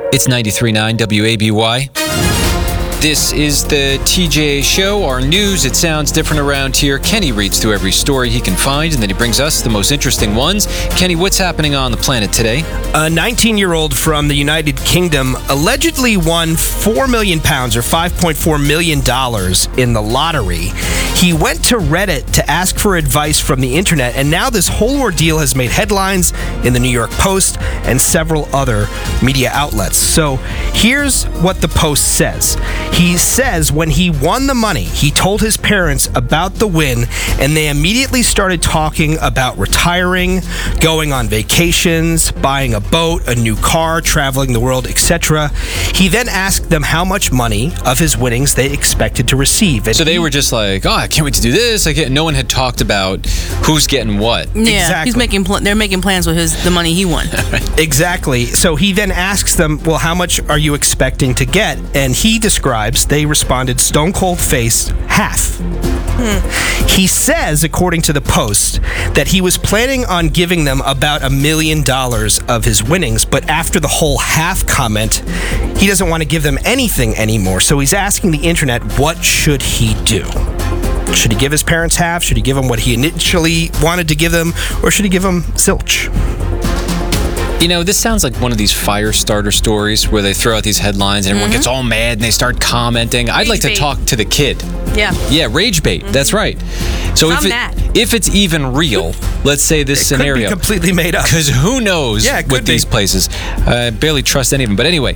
It's 93.9 WABY. This is the TJ Show, our news. It sounds different around here. Kenny reads through every story he can find, and then he brings us the most interesting ones. Kenny, what's happening on the planet today? A 19-year-old from the United Kingdom allegedly won £4 million, or $5.4 million, in the lottery. He went to Reddit to ask for advice from the internet, and now this whole ordeal has made headlines in the New York Post and several other media outlets. So here's what the Post says. He says when he won the money, he told his parents about the win, and they immediately started talking about retiring, going on vacations, buying a boat, a new car, traveling the world, etc. He then asked them how much money of his winnings they expected to receive. And so they were just like, oh, I can't wait to do this. No one had talked about who's getting what. Yeah, exactly. They're making plans with the money he won. Exactly. So he then asks them, well, how much are you expecting to get? And he describes, they responded stone cold face, half. He says, according to the Post, that he was planning on giving them about $1 million of his winnings, but after the whole half comment, he doesn't want to give them anything anymore. So he's asking the internet, what should he do? Should he give his parents half? Should he give them what he initially wanted to give them? Or should he give them zilch? You know, this sounds like one of these fire starter stories where they throw out these headlines and everyone gets all mad and they start commenting. I'd like to talk to the kid. Yeah, rage bait. That's right. So if it's even real, let's say this scenario could be completely made up. Because who knows with these places? I barely trust any of them. But anyway,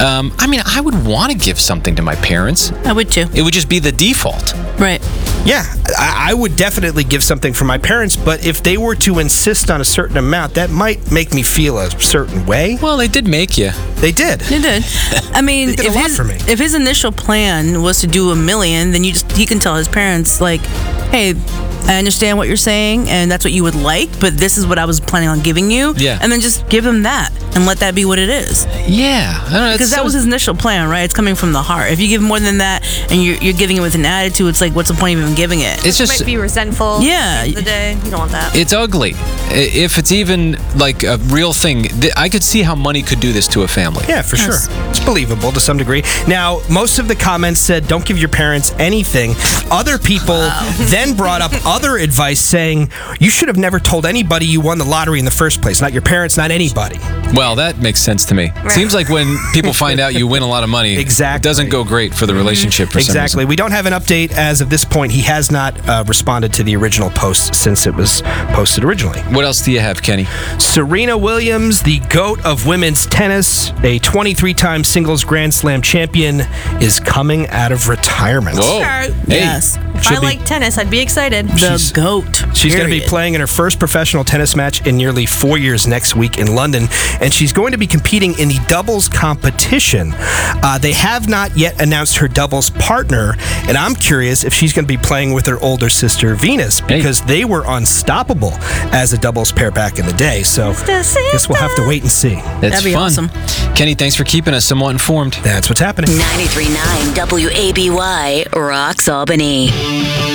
I would want to give something to my parents. I would too. It would just be the default. Right. Yeah, I would definitely give something for my parents, but if they were to insist on a certain amount, that might make me feel a certain way. Well, they did make you. They did. They did. I mean, they did a lot for me. If his initial plan was to do $1 million, then he can tell his parents, like, hey, I understand what you're saying, and that's what you would like, but this is what I was planning on giving you. Yeah. And then just give him that and let that be what it is. Yeah. I don't know, because that was his initial plan, right? It's coming from the heart. If you give more than that and you're giving it with an attitude, it's like, what's the point of even giving it? It might be resentful. Yeah. At the end of the day. You don't want that. It's ugly. If it's even like a real thing, I could see how money could do this to a family. Yeah, for sure. It's believable to some degree. Now, most of the comments said, don't give your parents anything. Other people then brought up other advice saying, you should have never told anybody you won the lottery in the first place. Not your parents, not anybody. Well, that makes sense to me. Right. Seems like when people find out you win a lot of money, exactly. It doesn't go great for the relationship for some reason. We don't have an update as of this point. He has not responded to the original post since it was posted originally. What else do you have, Kenny? Serena Williams, the GOAT of women's tennis, a 23-time singles Grand Slam champion, is coming out of retirement. Whoa. Hey. Yes. If I like tennis, I'd be excited. The GOAT. She's going to be playing in her first professional tennis match in nearly 4 years next week in London, and she's going to be competing in the doubles competition. They have not yet announced her doubles partner, and I'm curious if she's going to be playing with her older sister Venus, because they were unstoppable as a doubles pair back in the day. So I guess we'll have to wait and see. That'd be fun. Awesome. Kenny, thanks for keeping us somewhat informed. That's what's happening. 93.9 WABY, Rocks Albany.